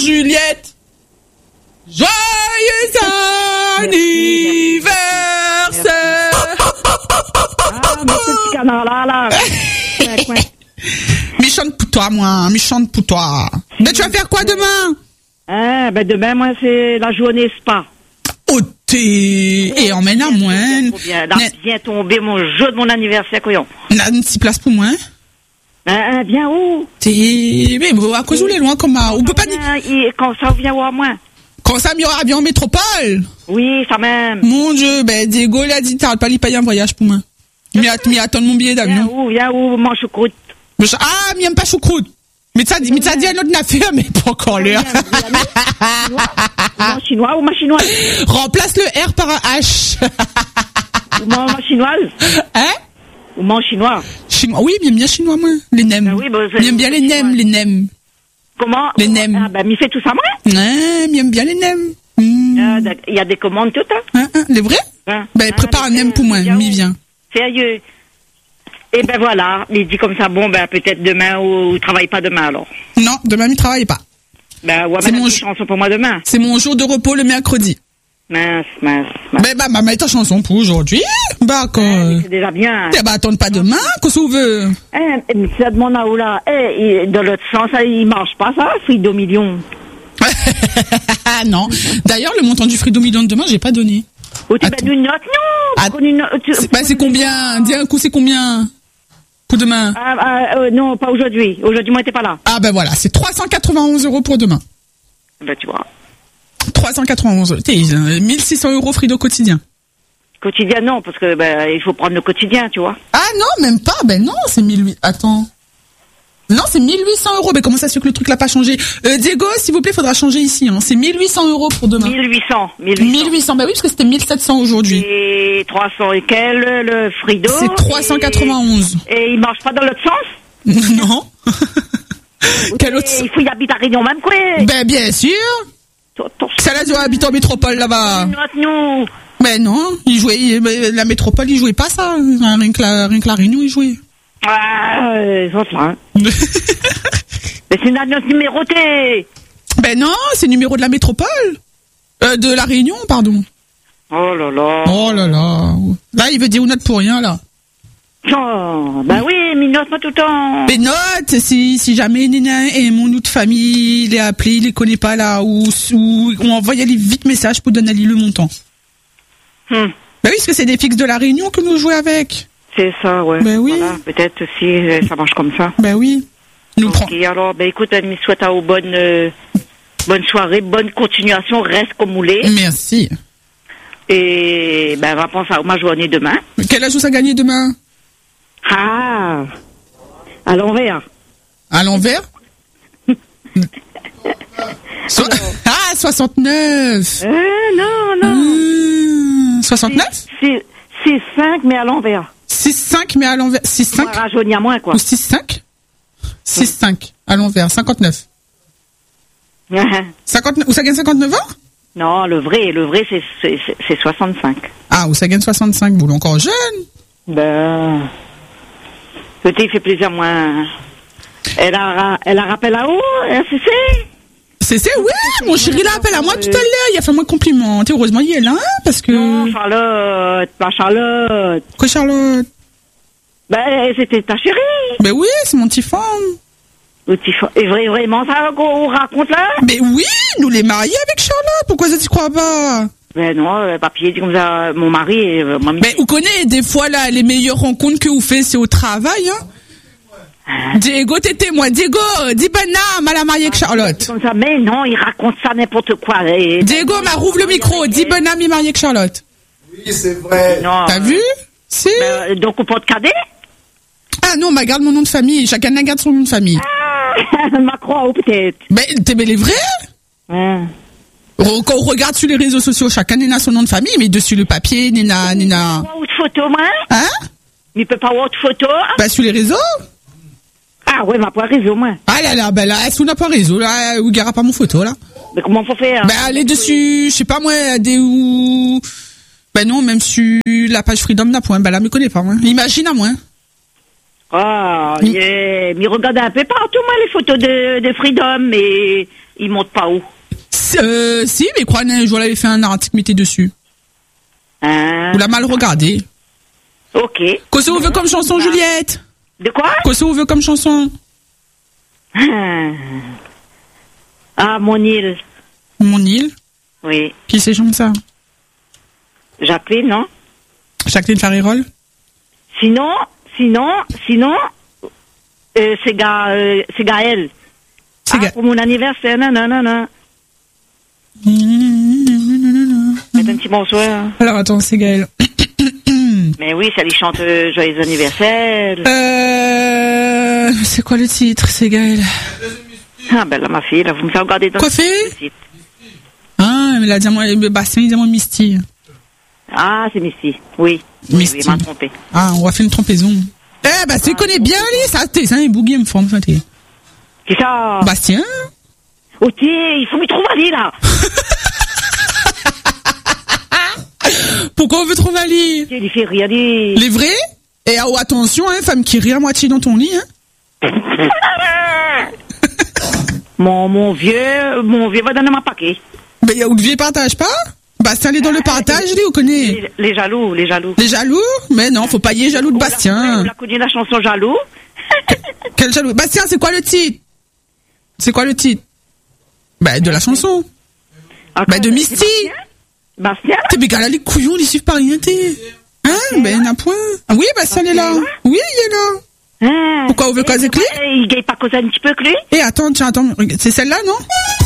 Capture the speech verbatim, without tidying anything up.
Juliette. Joyeux anniversaire. Ah, mais ce petit canard là, là. Méchante pour toi, moi. Méchante pour toi. Mais tu vas faire quoi demain? Ah, ben demain, moi, c'est la journée spa. Oh, t'es... Et emmène à moi. Bien, là, bien tombé mon jeu de mon anniversaire, couillon. N'a une petite place pour moi. Ah, ah, bien où? T'es... Mais bon, à cause où les loin, comme à... On peut pas dire... Quand ça vient où à moi? Quand ça m'ira bien en métropole? Oui, ça même. Mon Dieu, ben, Diego, il a dit, t'as pas lui payer un voyage pour moi. Mais attends mon billet d'avion. Viens où, viens où, mange choucroute. Ah, mais aime pas choucroute. Mais ça dit, mais ça dit un autre affaire, mais pas encore l'heure. Ou mange chinois ou ma chinoise. Remplace le R par un H. Ou mange chinoise. Hein? Ou mange chinois. Chinois, oui, bien bien chinois, moi. Les nems. Ben oui, bah, j'aime bien les nems, les nems. Comment? Les nems. Ah, ben, m'y fait tout ça, moi. Ouais, j'aime bien les nems. Il mm. ah, y a des commandes toutes, hein? Hein, hein, les vrais? Hein? Ben, ah, prépare un nem pour moi, m'y vient. Sérieux. Et ben voilà, il dit comme ça, bon, ben peut-être demain ou, ou travaille pas demain alors. Non, demain il travaille pas. Ben ouais, c'est ben, mon chanson pour moi demain. C'est mon jour de repos le mercredi. Mince, mince, mince. Ben bah, maman, ta chanson pour aujourd'hui. Bah, quoi. Eh, c'est déjà bien. Eh bah, attends pas demain, qu'est-ce qu'on veut? Eh, mais ça demande à où là? Eh, dans l'autre sens, ça, il marche pas, ça, Frido Million. Non. D'ailleurs, le montant du Frido Million de demain, j'ai pas donné. Oh, tu mets une note? Non! Att- une note, tu... C'est, bah, c'est combien? Dis un coup, c'est combien? Pour demain? Ah, ah, euh, non, pas aujourd'hui. Aujourd'hui, moi, t'es pas là. Ah, ben voilà, c'est trois cent quatre-vingt-onze euros pour demain. Ben, tu vois. trois cent quatre-vingt-onze. T'es, mille six cents euros Frido quotidien. Quotidien, non, parce que, ben, il faut prendre le quotidien, tu vois. Ah, non, même pas. Ben, non, c'est mille huit cents. Attends. Non, c'est mille huit cents euros. Mais comment ça se fait que le truc l'a pas changé? Euh, Diego, s'il vous plaît, faudra changer ici, hein. C'est mille huit cents euros pour demain. mille huit cents. mille huit cents. mille huit cents. Ben oui, parce que c'était mille sept cents aujourd'hui. Et trois cents et quel, le Frido? C'est trois cent quatre-vingt-onze. Et, et il marche pas dans l'autre sens? Non. Quel autre? Il faut y habiter à Réunion même, quoi. Ben, bien sûr. Ça là, doit habiter en métropole, là-bas. Nous. Mais non, il jouait, il, la métropole, il jouait pas ça. Rien que la, rien que la Réunion, il jouait. Ah, euh, c'est ça. Mais c'est notre numéroté. Ben non, c'est le numéro de la métropole. Euh, de la Réunion, pardon. Oh là là. Oh là là. Là, il veut dire une note pour rien, là. Oh, ben oui, mais note pas tout le temps. Mais note, si, si jamais Néna et mon nom de famille, il est appelé, il les connaît pas, là, ou, ou on envoie aller vite message pour donner le montant. Hmm. Ben oui, parce que c'est des fixes de la Réunion que nous jouons avec. C'est ça, ouais. Ben oui. Voilà, peut-être si ça marche comme ça. Ben oui. Nous ok, prend... alors, ben écoute, je souhaite à vous bonne, euh, bonne soirée, bonne continuation, reste comme vous voulez. Merci. Et, ben, on va penser à ma journée demain. Mais quel âge vous a gagné demain? Ah, à l'envers. À l'envers? so... Ah, soixante-neuf. Euh, non, non. Mmh, soixante-neuf? C'est, c'est cinq, mais à l'envers. six cinq, mais à l'envers. six cinq? On va rajeunir moins, quoi. Ou six cinq? six cinq, à l'envers. cinquante-neuf. cinquante-neuf. Ou ça gagne cinquante-neuf ans? Non, le vrai, le vrai, c'est, c'est, c'est soixante-cinq. Ah, ou ça gagne soixante-cinq, vous encore jeune? Ben, peut-être il fait plaisir, moi. Elle a, elle a rappelé là-haut, C C? C C, ouais, mon chéri l'a appelé à moi tout à l'heure, il a fait moi compliment. Heureusement, il est là, parce que... Non, Charlotte, pas Charlotte. Quoi, Charlotte? Ben, c'était ta chérie. Ben oui, c'est mon petit femme. Le petit femme. Et vrai, vraiment ça qu'on raconte là? Ben oui, nous les mariés avec Charlotte, pourquoi ça tu crois pas? Ben non, le papier dit comme ça, mon mari, euh, mamie. Ben, vous connaissez, des fois, là, les meilleures rencontres que vous faites, c'est au travail, hein. Hein? Diego, t'es témoin. Diego, dis Benham à la mariée avec Charlotte. Comme ça, mais non, il raconte ça n'importe quoi. Et... Diego, ma rouvre le micro. Dis Benham, il est marié avec Charlotte. Oui, c'est vrai. Non. T'as vu? Si. Ben, donc, on porte cadet? Ah non, bah, garde mon nom de famille. Chacun garde son nom de famille. Ah, Macron, ou peut-être. Ben, t'es mais les vrais? Hein. Quand on regarde sur les réseaux sociaux, chacun n'a son nom de famille, mais dessus le papier, Nina, Nina. Il peut pas avoir de photo, moi? Hein? Il peut pas avoir de photo? Bah, sur les réseaux? Ah, ouais, ma pas réseau, moi. Ah là là, ben là, si on n'a pas réseau, là, où garde pas mon photo, là? Mais comment faut faire? Ben, allez dessus, je sais pas, moi, des où, ben non, même sur la page Freedom n'a point, ben là, me connais pas, moi. Imagine à moi. Ah, Mm. yeah. Mais regarde un peu partout, moi, les photos de, de Freedom, mais ils montent pas où. Euh, si, mais quoi, un jour, elle avait fait un article, mettez dessus. Hein? Vous l'avez mal regardé. Ok. Qu'est-ce que vous veut comme chanson, Juliette? De quoi? Qu'est-ce que vous veut comme chanson? Ah, mon île. Mon île? Oui. Qui c'est chante ça? Jacqueline, non? Jacqueline Farirol? Sinon, sinon, sinon, euh, c'est Ga, euh, c'est Gaël. C'est ah, Ga- pour mon anniversaire, non, non, non, non. Faites un petit bonsoir. Alors, attends, c'est Gaël. Mais oui, ça lui chante euh, joyeux anniversaire. Euh, c'est quoi le titre? C'est Gaël. Ah, ben là, ma fille, là, vous me faites regarder dans Quoi le fait? site. Ah, mais la diamant, Bastien, il diamant Misty. Ah, c'est Misty. Oui. Oui, Misty. oui, m'a trompé. Ah, on va faire une trompaison. Eh, Bastien, il connaît bien, lui, ça, t'es, ça, il bougie, me forme, ça, t'es. C'est ça. Bastien? Ok, il faut m'y trouver, là. Pourquoi on veut trouver Ali? Il fait rire, dis. Les vrais? Et oh, attention, hein, femme qui rit à moitié dans ton lit, hein. mon, mon vieux, mon vieux va donner ma paquet. Mais y'a où le vieux partage pas? Bastien, il est dans le partage, lui, on connaît. Les, les jaloux, les jaloux. Les jaloux? Mais non, faut pas y être jaloux de Bastien. On a connu la chanson Jaloux. Quel jaloux? Bastien, c'est quoi le titre? C'est quoi le titre? Bah, de la chanson. Ah, Bah, de c'est Misty. Bastien? Bastien? T'es bégal, les couillons, ils suivent pas rien, t'es. Hein? Ben, n'a point. Ah oui, Bastien est là. Oui, il est là. Ah, Pourquoi on veut causer avec lui? Il gagne pas causer un petit peu que lui? Et attends, tiens, attends, regarde, c'est celle-là, non?